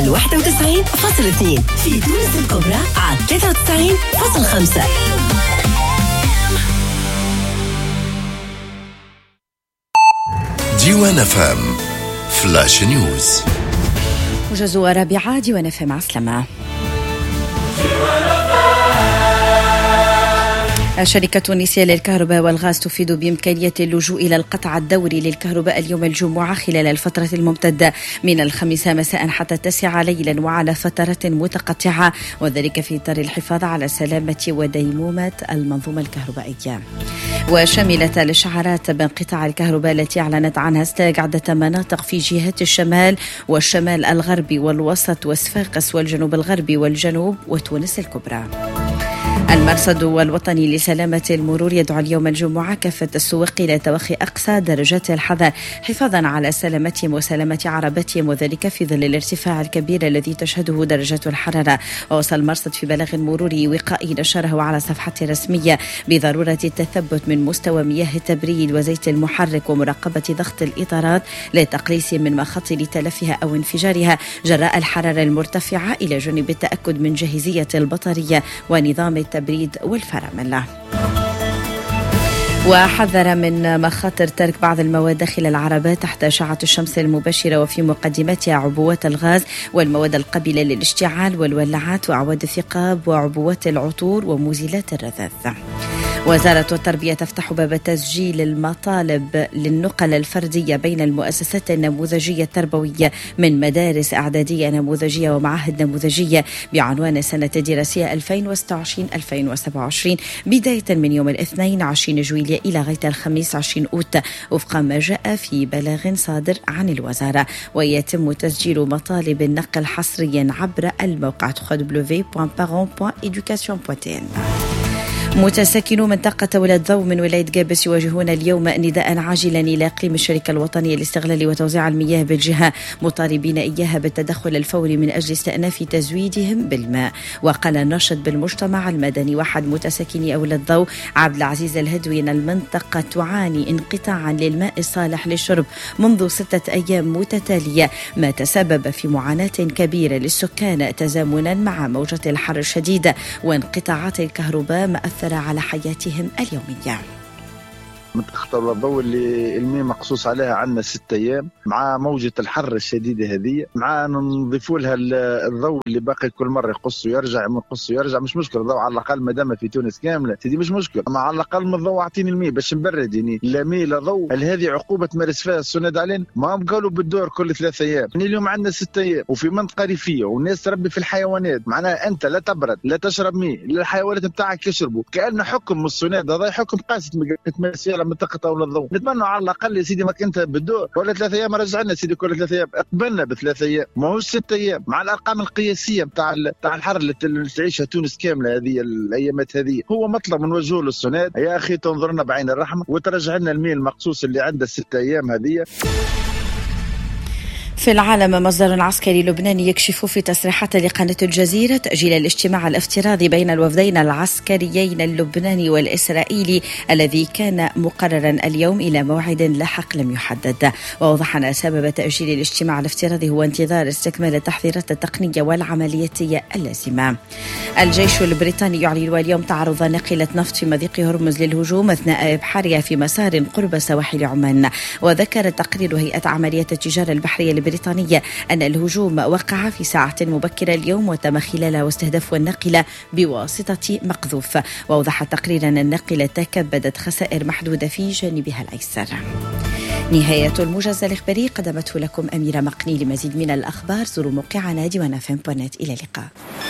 على 91.2، في تونس الكبرى على 93.5. ديوان FM فلاش نيوز. وجزء رابعة ديوان FM عسلامة. الشركة التونسية للكهرباء والغاز تفيد بإمكانية اللجوء إلى القطع الدوري للكهرباء اليوم الجمعة خلال الفترة الممتدة من 5 مساء حتى 9 ليلا وعلى فترات متقطعة، وذلك في إطار الحفاظ على سلامة وديمومة المنظومة الكهربائية. وشملت الإشعارات بانقطاع الكهرباء التي أعلنت عنها استقعدت مناطق في جهات الشمال والشمال الغربي والوسط وصفاقس والجنوب الغربي والجنوب وتونس الكبرى. المرصد الوطني لسلامة المرور يدعو اليوم الجمعة كافة السواق إلى توخي أقصى درجات الحذر حفاظا على سلامتهم وسلامة عربتهم، وذلك في ظل الارتفاع الكبير الذي تشهده درجات الحرارة. ووصل المرصد في بلاغ مروري وقائي نشره على صفحته الرسمية بضرورة التثبت من مستوى مياه التبريد وزيت المحرك ومراقبة ضغط الإطارات لتقليص من مخاطر تلفها أو انفجارها جراء الحرارة المرتفعة، إلى جانب التأكد من جاهزية البطارية ونظام التبريد والفرامل. وحذر من مخاطر ترك بعض المواد داخل العربات تحت أشعة الشمس المباشرة وفي مقدمتها عبوات الغاز والمواد القابلة للاشتعال والولاعات وأعواد الثقاب وعبوات العطور ومزيلات الرذاذ. وزارة التربية تفتح باب تسجيل المطالب للنقل الفردية بين المؤسسات النموذجية التربوية من مدارس إعدادية نموذجية ومعاهد نموذجية بعنوان السنة الدراسية 2026-2027 بداية من يوم الاثنين 20 جويلية إلى غاية الخميس 20 أوت، وفق ما جاء في بلاغ صادر عن الوزارة. ويتم تسجيل مطالب النقل حصريا عبر الموقع www.parents.education.tn. متساكنو منطقة ولاد ضو من ولاية قابس يواجهون اليوم نداء عاجلا إلى إقليم الشركة الوطنية لاستغلال وتوزيع المياه بالجهة، مطالبين إياها بالتدخل الفوري من أجل استئناف تزويدهم بالماء. وقال الناشط بالمجتمع المدني واحد متساكني ولاد ضو عبد العزيز الهدوي أن المنطقة تعاني انقطاعا للماء الصالح للشرب منذ 6 أيام متتالية، ما تسبب في معاناة كبيرة للسكان تزامنا مع موجة الحر الشديدة وانقطاعات الكهرباء ما أثر على حياتهم اليومية. منطقة الضوء اللي المي مقصوص عليها عندنا 6 أيام مع موجة الحر الشديدة هذه، مع نضيفوا لها الضوء اللي باقي كل مرة يقص ويرجع يقص ويرجع. مش مشكلة الضوء على الأقل ما دام في تونس كاملة سيدي مش مشكلة، أما على الأقل من الضوء أعطيني المي باش نبرد. يعني لا مي لا ضوء، هل هذه عقوبة تمارس فيها السند علينا؟ ما هم قالوا بالدور كل 3 أيام. يعني اليوم عندنا 6 أيام وفي منطقة ريفية والناس تربي في الحيوانات، معناها أنت لا تبرد لا تشرب مي لا الحيوانات بتاعك يشربوا، كأنه حكم من السند. هذا حكم قاسي تمارس فيها منطقة أولاد الضوء. نتمنى على الأقل يا سيدي ما كنت بالدور ولا 3 أيام رجعنا سيدي كل 3 أيام، اقبلنا ب3 أيام ما هوش 6 أيام مع الأرقام القياسية بتاع الحر اللي تعيشها تونس كاملة هذه الأيامات هذه. هو مطلب من وجهه للسناد يا أخي تنظرنا بعين الرحمة وترجع لنا الميل المقصوص اللي عنده 6 أيام هذه. في العالم، مصدر عسكري لبناني يكشف في تصريحات لقناة الجزيرة تأجيل الاجتماع الافتراضي بين الوفدين العسكريين اللبناني والإسرائيلي الذي كان مقررا اليوم إلى موعد لاحق لم يحدد. ووضح أن سبب تأجيل الاجتماع الافتراضي هو انتظار استكمال التحضيرات التقنية والعملياتية اللازمة. الجيش البريطاني يعلن اليوم تعرض ناقلة نفط في مضيق هرمز للهجوم أثناء إبحارها في مسار قرب سواحل عمان. وذكر تقرير هيئة عمليات التجارة البحرية البريطانية أن الهجوم وقع في ساعة مبكرة اليوم وتم خلالها واستهداف الناقلة بواسطة مقذوف. وأوضح التقرير أن الناقلة تكبدت خسائر محدودة في جانبها الأيسر. نهاية الموجز الإخباري قدمته لكم أميرة مقني. لمزيد من الأخبار زوروا موقعنا diwanfm.net. إلى اللقاء.